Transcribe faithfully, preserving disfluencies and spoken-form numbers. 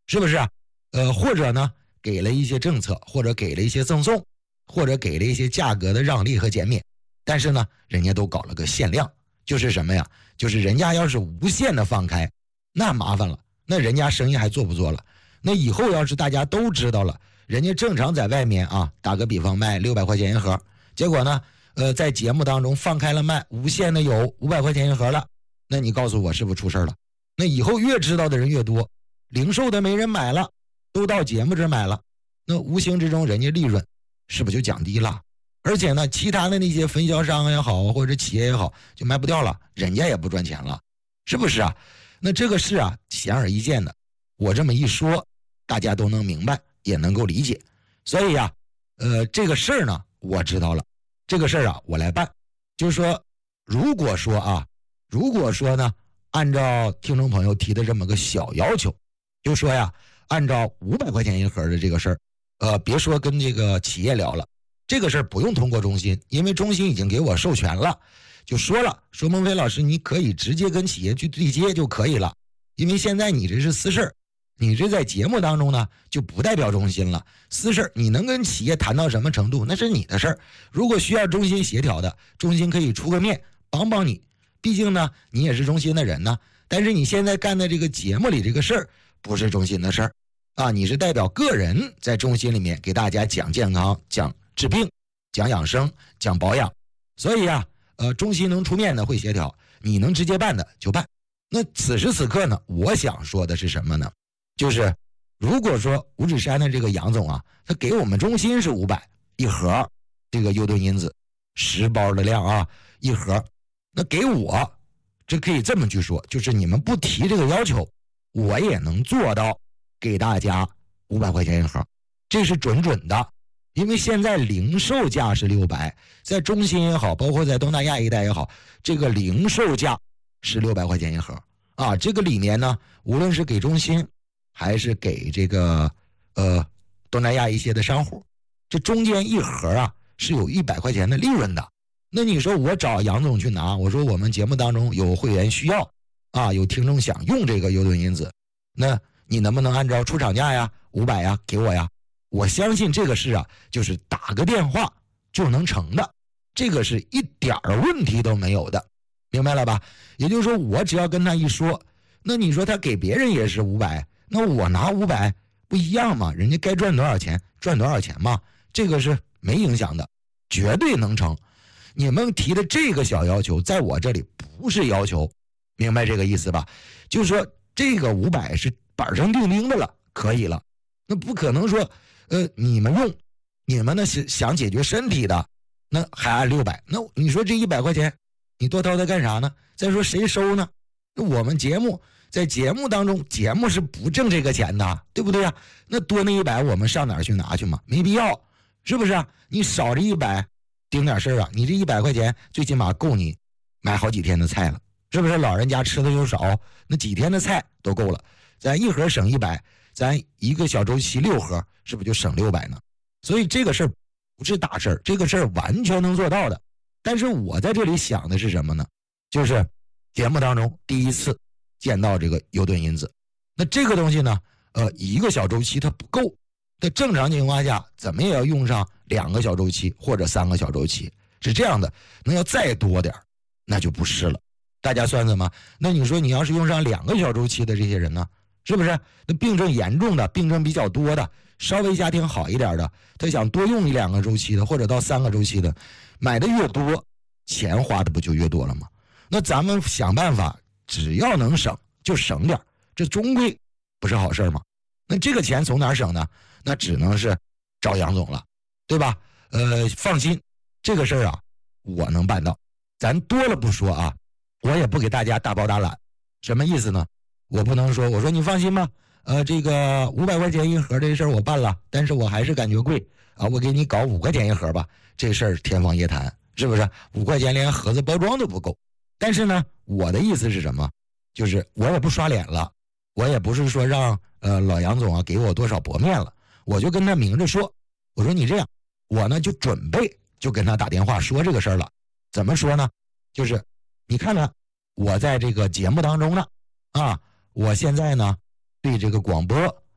是不是啊？呃，或者呢给了一些政策，或者给了一些赠送，或者给了一些价格的让利和减免，但是呢人家都搞了个限量，就是什么呀？就是人家要是无限的放开，那麻烦了，那人家生意还做不做了？那以后要是大家都知道了，人家正常在外面啊，打个比方卖六百块钱一盒，结果呢呃，在节目当中放开了卖，无限的有五百块钱一盒了，那你告诉我是不是出事了？那以后越知道的人越多，零售的没人买了，都到节目这买了，那无形之中人家利润是不是就降低了？而且呢其他的那些分销商也好，或者企业也好，就卖不掉了，人家也不赚钱了，是不是啊？那这个事啊显而易见的，我这么一说大家都能明白，也能够理解。所以啊呃，这个事儿呢我知道了，这个事儿啊我来办。就是说如果说啊如果说呢按照听众朋友提的这么个小要求，就说呀按照五百块钱一盒的这个事儿，呃别说跟这个企业聊了，这个事儿不用通过中心，因为中心已经给我授权了，就说了，说孟非老师你可以直接跟企业去对接就可以了，因为现在你这是私事儿，你这在节目当中呢就不代表中心了，私事你能跟企业谈到什么程度那是你的事儿，如果需要中心协调的，中心可以出个面帮帮你，毕竟呢你也是中心的人呢，但是你现在干的这个节目里这个事儿不是中心的事儿啊，你是代表个人在中心里面给大家讲健康、讲治病、讲养生、讲保养，所以啊呃中心能出面的会协调，你能直接办的就办。那此时此刻呢我想说的是什么呢？就是如果说五指山的这个杨总啊，他给我们中心是五百一盒这个优盾因子十包的量啊一盒，那给我这可以这么去说，就是你们不提这个要求我也能做到给大家五百块钱一盒，这是准准的。因为现在零售价是六百，在中心也好，包括在东南亚一带也好，这个零售价是六百块钱一盒啊。这个里面呢无论是给中心还是给这个呃东南亚一些的商户，这中间一盒啊是有一百块钱的利润的。那你说我找杨总去拿，我说我们节目当中有会员需要啊，有听众想用这个优盾因子，那你能不能按照出厂价呀五百呀给我呀？我相信这个事啊就是打个电话就能成的，这个是一点儿问题都没有的，明白了吧？也就是说我只要跟他一说，那你说他给别人也是五百，那我拿五百不一样嘛，人家该赚多少钱赚多少钱嘛，这个是没影响的，绝对能成。你们提的这个小要求在我这里不是要求，明白这个意思吧？就是说这个五百是板上钉钉的了，可以了，那不可能说呃你们用你们呢想解决身体的那还按六百，那你说这一百块钱你多掏它干啥呢？再说谁收呢？那我们节目在节目当中，节目是不挣这个钱的，对不对啊？那多那一百我们上哪儿去拿去嘛？没必要，是不是啊？你少这一百顶点事儿啊，你这一百块钱最起码够你买好几天的菜了，是不是？老人家吃的又少，那几天的菜都够了，咱一盒省一百，咱一个小周期六盒，是不是就省六百呢？所以这个事儿不是大事儿，这个事儿完全能做到的。但是我在这里想的是什么呢？就是节目当中第一次见到这个优盾因子，那这个东西呢呃，一个小周期它不够，在正常情况下怎么也要用上两个小周期或者三个小周期，是这样的。那要再多点那就不是了，大家算算嘛。那你说你要是用上两个小周期的这些人呢，是不是那病症严重的，病症比较多的，稍微家庭好一点的，他想多用一两个周期的或者到三个周期的，买的越多钱花的不就越多了吗？那咱们想办法只要能省就省点，这终归不是好事吗？那这个钱从哪儿省呢？那只能是找杨总了，对吧？呃，放心，这个事儿啊我能办到，咱多了不说啊，我也不给大家大包大揽。什么意思呢？我不能说我说你放心吧，呃，这个五百块钱一盒这事儿我办了，但是我还是感觉贵啊，我给你搞五块钱一盒吧，这事儿天方夜谭，是不是？五块钱连盒子包装都不够。但是呢，我的意思是什么？就是我也不刷脸了，我也不是说让呃老杨总啊给我多少薄面了，我就跟他明着说，我说你这样，我呢就准备就跟他打电话说这个事儿了。怎么说呢？就是你看看我在这个节目当中呢，啊，我现在呢对这个广播